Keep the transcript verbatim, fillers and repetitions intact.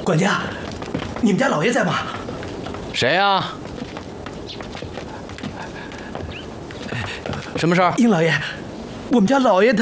管家，你们家老爷在吗？ 谁呀？什么事儿？ 殷老爷，我们家老爷他